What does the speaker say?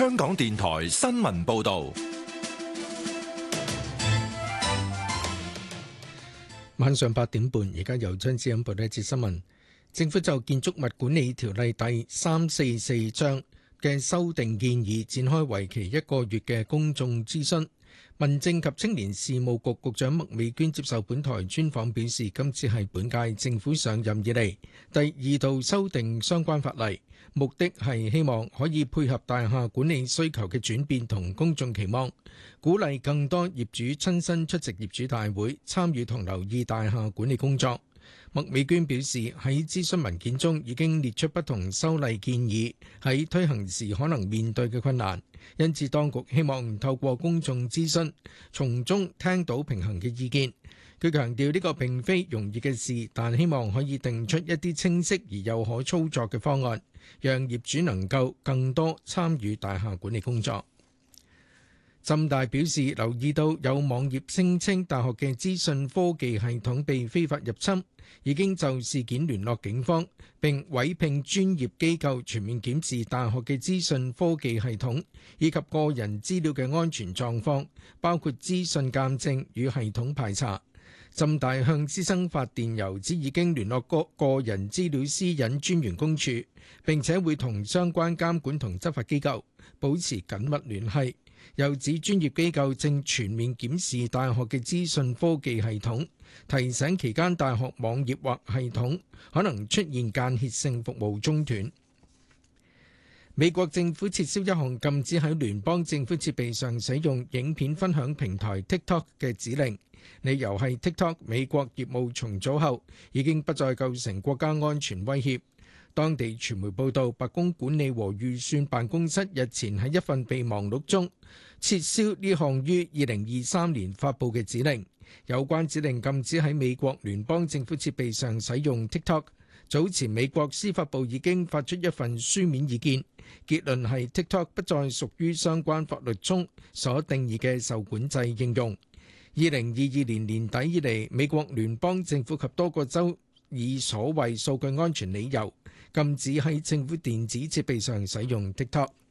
香港電台新聞報道。 晚上8點半，而家由張志欣報道一節新聞。政府就建築物管理條例第344章嘅修訂建議展開為期1個月嘅公眾諮詢。民政及青年事務局局長麥美娟接受本台專訪表示，今次係本屆政府上任以嚟第2度修訂相關法例，目的係希望可以配合大廈管理需求嘅轉變同公眾期望，鼓勵更多業主親身出席業主大會，參與同留意大廈管理工作。麥美娟表示，喺諮詢文件中已經列出不同修例建議喺推行時可能面對嘅困難，因此當局希望透過公眾諮詢，從中聽到平衡嘅意見。佢強調呢個並非容易嘅事，但希望可以定出一啲清晰而又可操作嘅方案，讓業主能夠更多參與大廈管理工作。浸大表示留意到有網頁聲稱大學嘅資訊科技系統被非法入侵，已經就事件聯絡警方，並委聘專業機構全面檢視大學嘅資訊科技系統以及個人資料嘅安全狀況，包括資訊鑑證與系統排查。浸大向師生發電郵指已經聯絡個人資料私隱專員公署，並且會同相關監管同執法機構保持緊密聯繫。又指專業機構正全面檢視大學嘅資訊科技系統，提醒期間大學網頁或系統可能出現間歇性服務中斷。美國政府撤銷一項禁止喺聯邦政府設備上使用影片分享平台 TikTok 嘅指令，理由係 TikTok 美國業務重組後已經不再構成國家安全威脅。當地傳媒報道，白宮管理和預算辦公室日前喺一份備忘錄中撤銷呢項於2023年發布嘅指令。有關指令禁止喺美國聯邦政府設備上使用 TikTok。早前美國司法部已經發出一份書面意見，結論係 TikTok 不再屬於相關法律中所定義嘅受管制應用。2022年年底以嚟，美國聯邦政府及多個州以所謂數據安全理由，禁止喺政府電子設備上使用 TikTok。